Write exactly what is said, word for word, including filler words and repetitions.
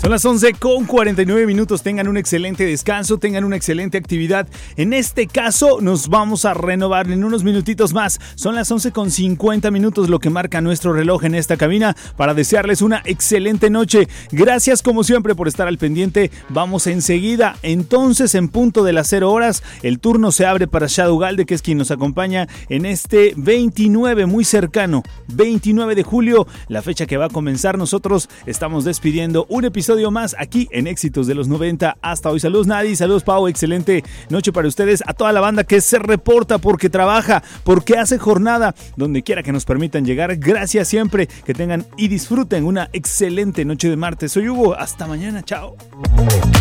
Son las once con cuarenta y nueve minutos. Tengan un excelente descanso, tengan una excelente actividad. En este caso, nos vamos a renovar en unos minutitos más. Son las once con cincuenta minutos, lo que marca nuestro reloj en esta cabina, para desearles una excelente noche. Gracias, como siempre, por estar al pendiente. Vamos enseguida. Entonces, en punto de las cero horas, el turno se abre para Shadow Galde, que es quien nos acompaña en este veintinueve, muy cercano, veintinueve de julio, la fecha que va a comenzar. Nosotros estamos despidiendo un episodio más aquí en Éxitos de los noventa. Hasta hoy. Saludos, Nadie. Saludos, Pau. Excelente noche para ustedes. A toda la banda que se reporta porque trabaja, porque hace jornada, donde quiera que nos permitan llegar. Gracias siempre. Que tengan y disfruten una excelente noche de martes. Soy Hugo. Hasta mañana. Chao.